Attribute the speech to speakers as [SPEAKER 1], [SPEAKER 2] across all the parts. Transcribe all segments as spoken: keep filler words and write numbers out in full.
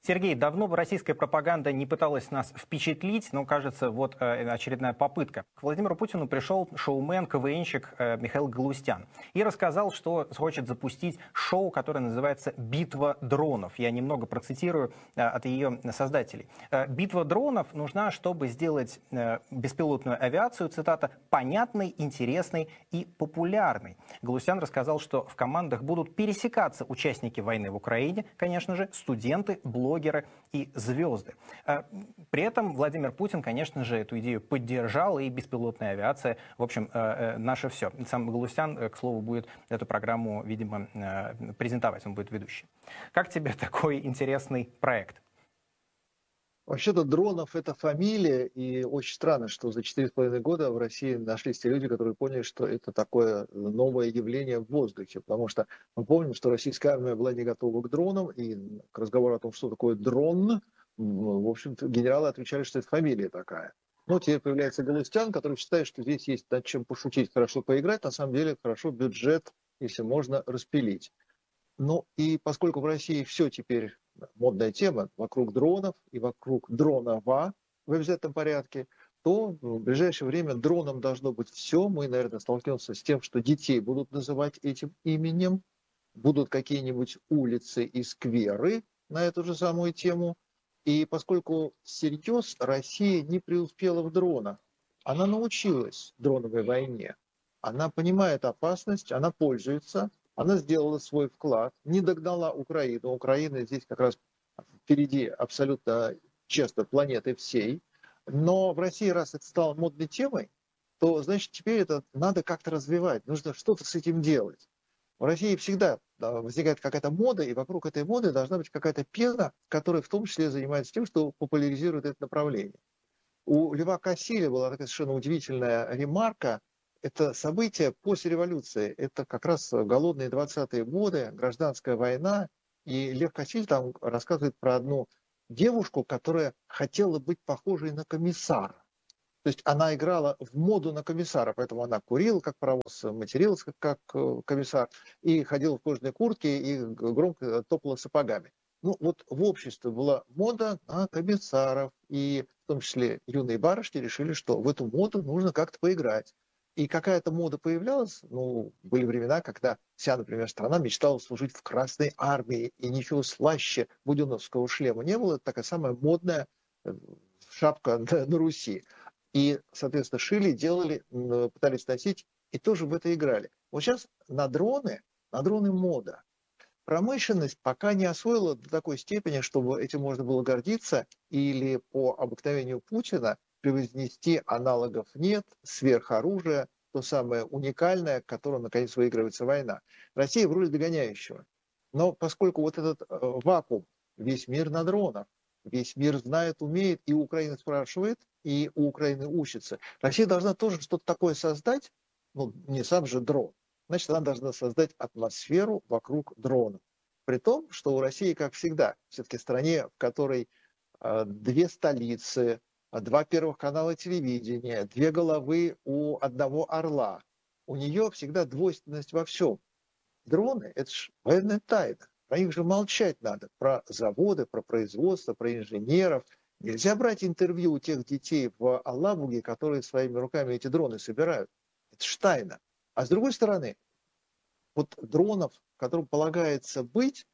[SPEAKER 1] Сергей, давно бы российская пропаганда не пыталась нас впечатлить, но, кажется, вот э, очередная попытка. К Владимиру Путину пришел шоумен, КВНщик э, Михаил Галустян и рассказал, что хочет запустить шоу, которое называется «Битва дронов». Я немного процитирую э, от ее создателей. Э, «Битва дронов нужна, чтобы сделать э, беспилотную авиацию, цитата, понятной, интересной и популярной». Галустян рассказал, что в командах будут пересекаться участники войны в Украине, конечно же, студенты, блогеры, блогеры и звезды. При этом Владимир Путин, конечно же, эту идею поддержал, и беспилотная авиация, в общем, наше все. Сам Галустян, к слову, будет эту программу, видимо, презентовать, он будет ведущим. Как тебе такой интересный проект?
[SPEAKER 2] Вообще-то Дронов — это фамилия, и очень странно, что за четыре с половиной года в России нашлись те люди, которые поняли, что это такое новое явление в воздухе. Потому что мы помним, что российская армия была не готова к дронам, и к разговору о том, что такое дрон, в общем-то, генералы отвечали, что это фамилия такая. Но теперь появляется Галустян, который считает, что здесь есть над чем пошутить, хорошо поиграть. На самом деле, хорошо бюджет, если можно, распилить. Ну и поскольку в России все теперь модная тема вокруг дронов и вокруг дронова в обязательном порядке, то в ближайшее время дроном должно быть все. Мы, наверное, столкнемся с тем, что детей будут называть этим именем, будут какие-нибудь улицы и скверы на эту же самую тему. И поскольку всерьез Россия не преуспела в дронах, она научилась дроновой войне, она понимает опасность, она пользуется, она сделала свой вклад, не догнала Украину. Украина здесь как раз впереди абсолютно честно планеты всей. Но в России, раз это стало модной темой, то, значит, теперь это надо как-то развивать, нужно что-то с этим делать. В России всегда возникает какая-то мода, и вокруг этой моды должна быть какая-то пена, которая в том числе занимается тем, что популяризирует это направление. У Льва Кассиля была такая совершенно удивительная ремарка. Это событие после революции. Это как раз голодные двадцатые годы, гражданская война. И Лев Кассиль там рассказывает про одну девушку, которая хотела быть похожей на комиссара. То есть она играла в моду на комиссара, поэтому она курила как паровоз, материлась как, как комиссар, и ходила в кожаной куртке и громко топала сапогами. Ну вот в обществе была мода на комиссаров, и в том числе юные барышни решили, что в эту моду нужно как-то поиграть. И какая-то мода появлялась, ну, были времена, когда вся, например, страна мечтала служить в Красной армии, и ничего слаще буденовского шлема не было. Это такая самая модная шапка на, на Руси. И, соответственно, шили, делали, пытались носить, и тоже в это играли. Вот сейчас на дроны, на дроны мода. Промышленность пока не освоила до такой степени, чтобы этим можно было гордиться, или по обыкновению Путина превознести аналогов нет, сверхоружия, то самое уникальное, к которому, наконец, выигрывается война. Россия в роли догоняющего. Но поскольку вот этот э, вакуум, весь мир на дронах, весь мир знает, умеет, и Украина спрашивает, и у Украины учится. Россия должна тоже что-то такое создать, ну, не сам же дрон. Значит, она должна создать атмосферу вокруг дронов. При том, что у России, как всегда, все-таки стране, в которой э, две столицы, два первых канала телевидения, две головы у одного орла, у нее всегда двойственность во всем. Дроны – это же военная тайна. Про них же молчать надо. Про заводы, про производство, про инженеров. Нельзя брать интервью у тех детей в Алабуге, которые своими руками эти дроны собирают. Это ж тайна. А с другой стороны, вот дронов, которым полагается быть,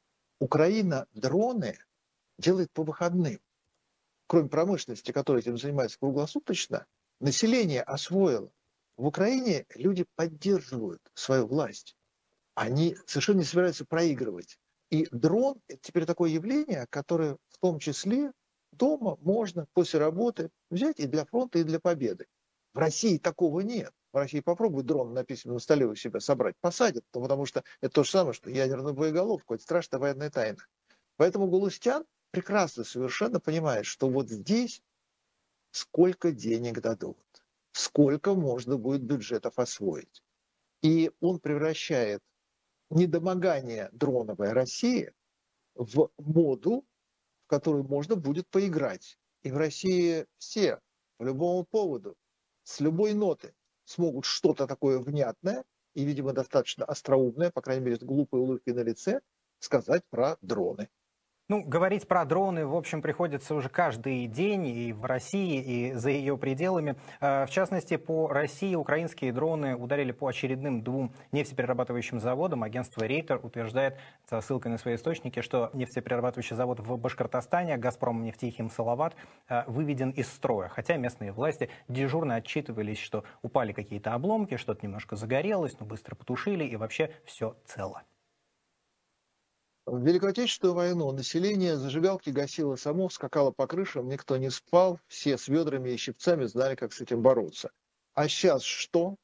[SPEAKER 2] Украина дроны делает по выходным. Кроме промышленности, которая этим занимается круглосуточно, население освоило. В Украине люди поддерживают свою власть. Они совершенно не собираются проигрывать. И дрон – это теперь такое явление, которое в том числе дома можно после работы взять и для фронта, и для победы. В России такого нет. В России попробуй дрон на письменном столе у себя собрать, посадят, потому что это то же самое, что ядерную боеголовку, это страшная военная тайна. Поэтому Галустян прекрасно совершенно понимает, что вот здесь сколько денег дадут, сколько можно будет бюджетов освоить. И он превращает недомогание дроновой России в моду, в которую можно будет поиграть. И в России все по любому поводу, с любой ноты смогут что-то такое внятное и, видимо, достаточно остроумное, по крайней мере, с глупой улыбкой на лице, сказать про дроны.
[SPEAKER 1] Ну, говорить про дроны, в общем, приходится уже каждый день и в России, и за ее пределами. Э, В частности, по России украинские дроны ударили по очередным двум нефтеперерабатывающим заводам. Агентство Рейтер утверждает, со ссылкой на свои источники, что нефтеперерабатывающий завод в Башкортостане, «Газпром» нефтехим «Салават», э, выведен из строя. Хотя местные власти дежурно отчитывались, что упали какие-то обломки, что-то немножко загорелось, но быстро потушили, и вообще все цело.
[SPEAKER 2] В Великую Отечественную войну население зажигалки гасило само, скакало по крышам, никто не спал, все с ведрами и щипцами знали, как с этим бороться. А сейчас что?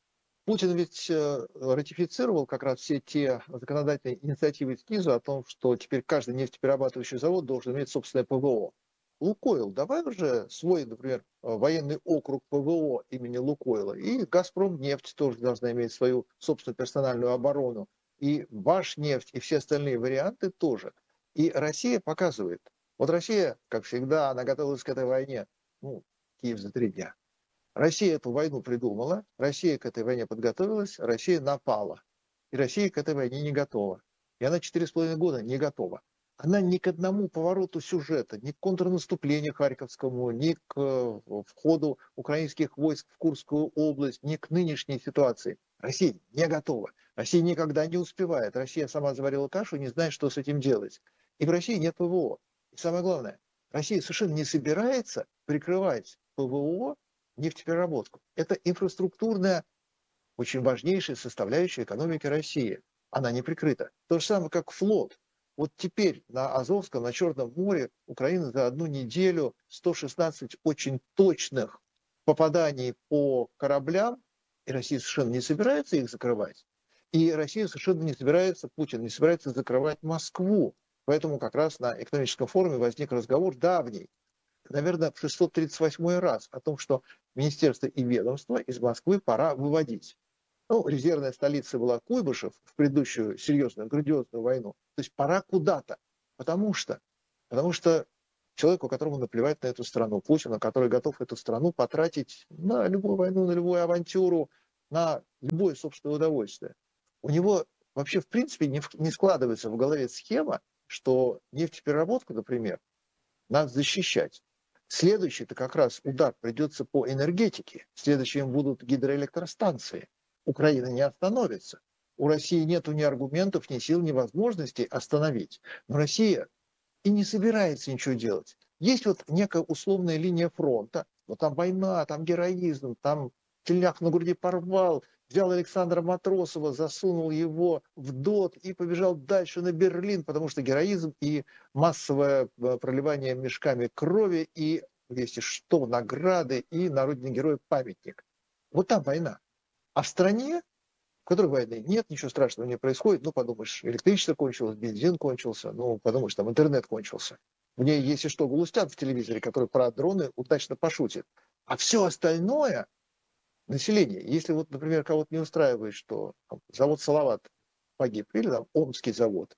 [SPEAKER 2] Путин ведь э, ратифицировал как раз все те законодательные инициативы снизу о том, что теперь каждый нефтеперерабатывающий завод должен иметь собственное ПВО. Лукойл, давай уже свой, например, э, военный округ ПВО имени Лукойла. И Газпром нефть тоже должна иметь свою собственную персональную оборону. И Башнефть, и все остальные варианты тоже. И Россия показывает. Вот Россия, как всегда, она готовилась к этой войне. Ну, Киев за три дня. Россия эту войну придумала, Россия к этой войне подготовилась, Россия напала. И Россия к этой войне не готова. И она четыре с половиной года не готова. Она ни к одному повороту сюжета, ни к контрнаступлению Харьковскому, ни к э, входу украинских войск в Курскую область, ни к нынешней ситуации. Россия не готова. Россия никогда не успевает. Россия сама заварила кашу, не знает, что с этим делать. И в России нет ПВО. И самое главное, Россия совершенно не собирается прикрывать ПВО нефтепереработку. Это инфраструктурная, очень важнейшая составляющая экономики России. Она не прикрыта. То же самое, как флот. Вот теперь на Азовском, на Черном море Украина за одну неделю сто шестнадцать очень точных попаданий по кораблям, и Россия совершенно не собирается их закрывать. И Россия совершенно не собирается, Путин не собирается закрывать Москву. Поэтому как раз на экономическом форуме возник разговор давний, наверное, в шестьсот тридцать восьмой раз о том, что министерство и ведомство из Москвы пора выводить. Ну, резервная столица была Куйбышев в предыдущую серьезную, грандиозную войну. То есть пора куда-то. Потому что, потому что человеку, которому наплевать на эту страну, Путину, который готов эту страну потратить на любую войну, на любую авантюру, на любое собственное удовольствие. У него вообще в принципе не, не складывается в голове схема, что нефтепереработку, например, надо защищать. Следующий, это как раз удар придется по энергетике. Следующим будут гидроэлектростанции. Украина не остановится. У России нет ни аргументов, ни сил, ни возможностей остановить. Но Россия и не собирается ничего делать. Есть вот некая условная линия фронта, но там война, там героизм, там тельняк на груди порвал, взял Александра Матросова, засунул его в ДОТ и побежал дальше на Берлин, потому что героизм и массовое проливание мешками крови, и, если что, награды, и народный герой памятник. Вот там война. А в стране, в которой войны нет, ничего страшного не происходит, ну, подумаешь, электричество кончилось, бензин кончился, ну, подумаешь, там интернет кончился. В ней, если что, Галустян в телевизоре, который про дроны удачно пошутит. А все остальное население, если вот, например, кого-то не устраивает, что там, завод «Салават» погиб, или там Омский завод,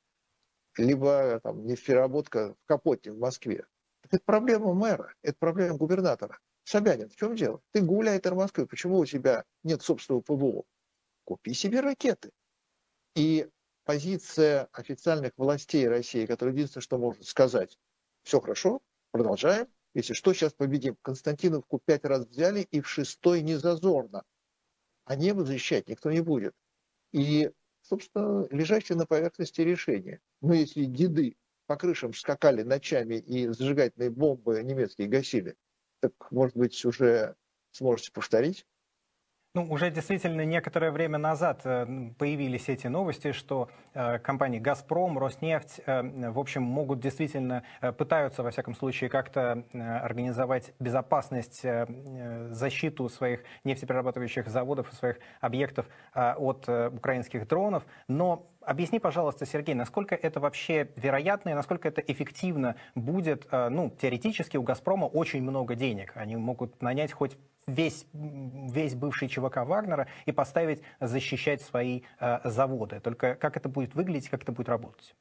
[SPEAKER 2] либо там нефтепереработка в Капоте в Москве, это проблема мэра, это проблема губернатора. Собянин, в чем дело? Ты гауляйтер Москвы, почему у тебя нет собственного ПВО? Купи себе ракеты. И позиция официальных властей России, которая единственное, что может сказать, все хорошо, продолжаем, если что, сейчас победим. Константиновку пять раз взяли, и в шестой не зазорно. А небо защищать никто не будет. И, собственно, лежащее на поверхности решение. Но если деды по крышам скакали ночами и зажигательные бомбы немецкие гасили, так, может быть, уже сможете повторить?
[SPEAKER 1] Ну, уже действительно некоторое время назад э, появились эти новости, что э, компании «Газпром», «Роснефть», э, в общем, могут действительно, э, пытаются, во всяком случае, как-то э, организовать безопасность, э, э, защиту своих нефтеперерабатывающих заводов и своих объектов э, от э, украинских дронов. Но объясни, пожалуйста, Сергей, насколько это вообще вероятно и насколько это эффективно будет? Э, ну, теоретически у «Газпрома» очень много денег. Они могут нанять хоть весь, весь бывший ЧВК Вагнера и поставить защищать свои э, заводы. Только как это будет выглядеть, как это будет работать?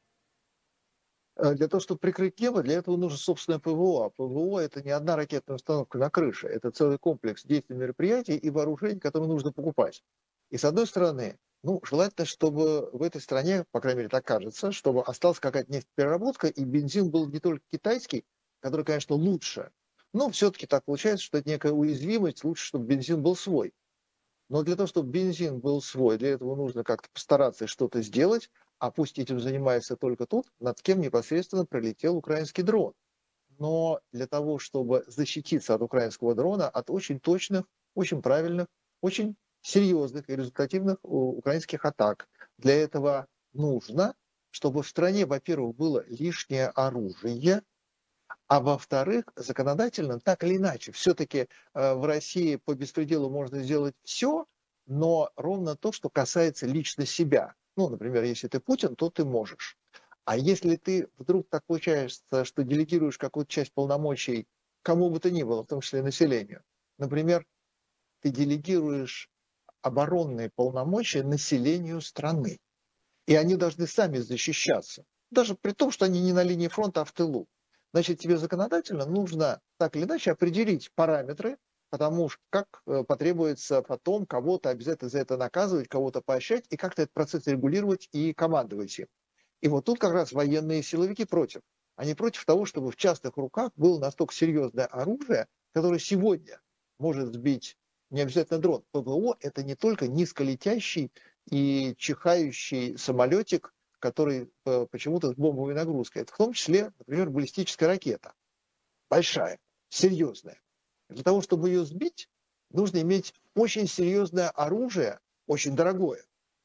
[SPEAKER 2] Для того, чтобы прикрыть небо, для этого нужно собственное ПВО. А ПВО – это не одна ракетная установка на крыше. Это целый комплекс действий, мероприятий и вооружений, которые нужно покупать. И с одной стороны, Ну, желательно, чтобы в этой стране, по крайней мере, так кажется, чтобы осталась какая-то нефтепереработка, и бензин был не только китайский, который, конечно, лучше, но все-таки так получается, что это некая уязвимость, лучше, чтобы бензин был свой. Но для того, чтобы бензин был свой, для этого нужно как-то постараться что-то сделать, а пусть этим занимается только тут, над кем непосредственно пролетел украинский дрон. Но для того, чтобы защититься от украинского дрона, от очень точных, очень правильных, очень серьезных и результативных украинских атак, для этого нужно, чтобы в стране, во-первых, было лишнее оружие, а во-вторых, законодательно, так или иначе, все-таки э, в России по беспределу можно сделать все, но ровно то, что касается лично себя. Ну, например, если ты Путин, то ты можешь. А если ты вдруг так получается, что делегируешь какую-то часть полномочий кому бы то ни было, в том числе населению, например, ты делегируешь оборонные полномочия населению страны, и они должны сами защищаться, даже при том, что они не на линии фронта, а в тылу. Значит, тебе законодательно нужно так или иначе определить параметры, потому что как потребуется потом кого-то обязательно за это наказывать, кого-то поощрять, и как-то этот процесс регулировать и командовать им. И вот тут как раз военные силовики против. Они против того, чтобы в частных руках было настолько серьезное оружие, которое сегодня может сбить не обязательно дрон. ПВО – это не только низколетящий и чихающий самолетик, который почему-то с бомбовой нагрузкой. Это в том числе, например, баллистическая ракета. Большая, серьезная. Для того, чтобы ее сбить, нужно иметь очень серьезное оружие, очень дорогое.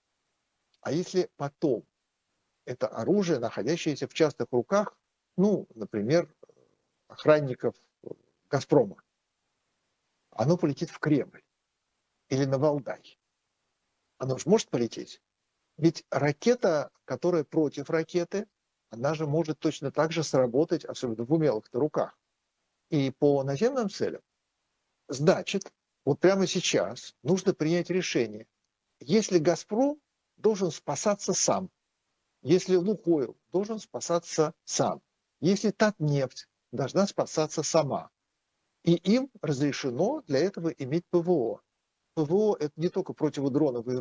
[SPEAKER 2] А если потом это оружие, находящееся в частных руках, ну, например, охранников «Газпрома», оно полетит в Кремль или на Валдай. Оно же может полететь. Ведь ракета, которая против ракеты, она же может точно так же сработать, особенно в умелых руках. И по наземным целям, значит, вот прямо сейчас нужно принять решение. Если «Газпром» должен спасаться сам, если «Лукойл» должен спасаться сам, если «Татнефть» должна спасаться сама, и им разрешено для этого иметь ПВО. ПВО – это не только противодроновые